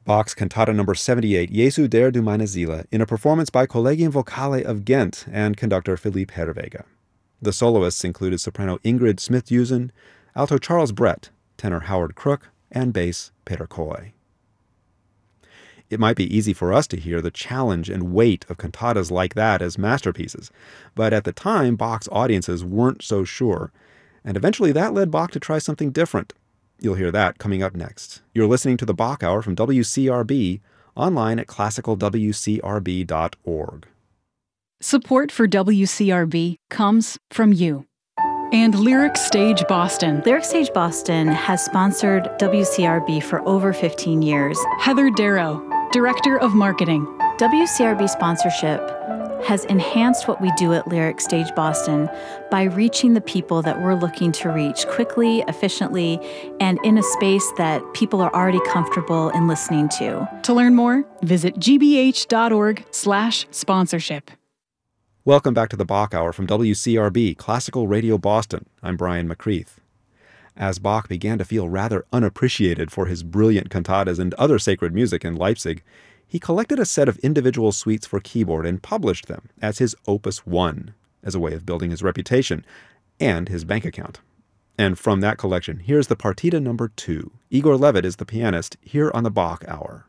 Bach's Cantata No. 78, Jesu der du meine Seele, in a performance by Collegium Vocale of Ghent and conductor Philippe Herreweghe. The soloists included soprano Ingrid Smith-Jusen, alto Charles Brett, tenor Howard Crook, and bass Peter Coy. It might be easy for us to hear the challenge and weight of cantatas like that as masterpieces, but at the time, Bach's audiences weren't so sure, and eventually that led Bach to try something different. You'll hear that coming up next. You're listening to the Bach Hour from WCRB, online at classicalwcrb.org. Support for WCRB comes from you. And Lyric Stage Boston. Lyric Stage Boston has sponsored WCRB for over 15 years. Heather Darrow, Director of Marketing. WCRB sponsorship has enhanced what we do at Lyric Stage Boston by reaching the people that we're looking to reach quickly, efficiently, and in a space that people are already comfortable in listening to. To learn more, visit gbh.org/sponsorship. Welcome back to the Bach Hour from WCRB, Classical Radio Boston. I'm Brian McCreath. As Bach began to feel rather unappreciated for his brilliant cantatas and other sacred music in Leipzig, he collected a set of individual suites for keyboard and published them as his Opus 1, as a way of building his reputation and his bank account. And from that collection, here's the Partita No. 2. Igor Levit is the pianist here on the Bach Hour.